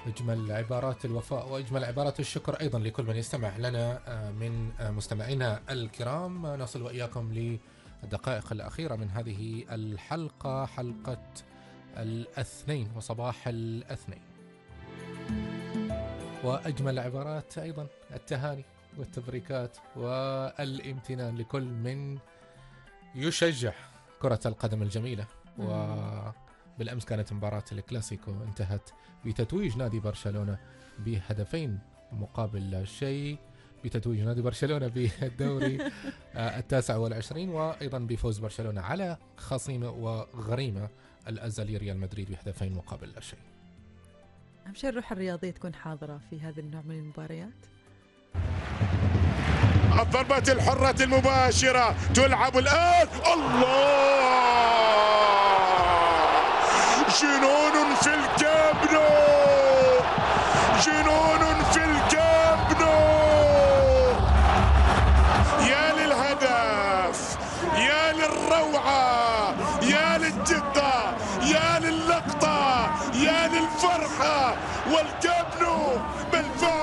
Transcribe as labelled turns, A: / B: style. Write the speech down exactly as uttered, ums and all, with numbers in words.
A: أجمل عبارات الوفاء وأجمل عبارات الشكر أيضا لكل من يستمع لنا من مستمعينا الكرام. نصل وإياكم للدقائق الأخيرة من هذه الحلقة، حلقة الاثنين وصباح الاثنين، وأجمل عبارات أيضا التهاني والتبريكات والامتنان لكل من يشجع كرة القدم الجميلة. وبالأمس كانت مباراة الكلاسيكو انتهت بتتويج نادي برشلونة بهدفين مقابل لا شيء، بتتويج نادي برشلونة بالدوري التاسع والعشرين، وأيضا بفوز برشلونة على خصيمة وغريمة الأزلي ريال مدريد بهدفين مقابل لا شيء.
B: أهم شيء الروح الرياضية تكون حاضرة في هذا النوع من المباريات.
C: الضربة الحرة المباشرة تلعب الآن، الله، جنون في الكامب نو، جنون في الكامب نو. يا للهدف، يا للروعة، يا للجدة، يا للقطة، يا للفرحة، والكامب نو بالفعل